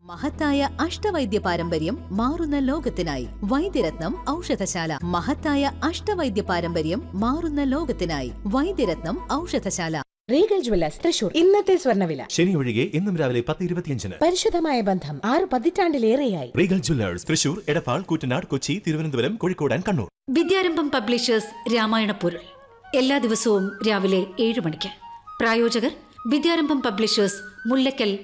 മഹത്തായ അഷ്ടവൈദ്യ പാരമ്പര്യം മാറുന്ന ലോകത്തിനായി വൈദ്യരത്നം ഔഷധശാല. മഹത്തായ അഷ്ടവൈദ്യ പാരമ്പര്യം മാറുന്ന ലോകത്തിനായി വൈദ്യരത്നം ഔഷധശാല. Regal Jewellers Thrissur. ഇന്നത്തെ സ്വർണ്ണവില ശനി ഒഴികെ ഇന്നും രാവിലെ 10:25. പരിശുദ്ധമായ ബന്ധം 6 പതിറ്റാണ്ടിലേറെയായി. Regal Jewellers Thrissur, Edappal, Koottanad, Kochi, Thiruvananthapuram, Kozhikode and Kannur. Vidyarambham publishers Ramayana പൊരുൾ എല്ലാ ദിവസവും രാവിലെ 7 മണിക്ക്. പ്രായോജകർ വിദ്യാരംഭം പബ്ലിഷേഴ്സ്, മുല്ലക്കൽ,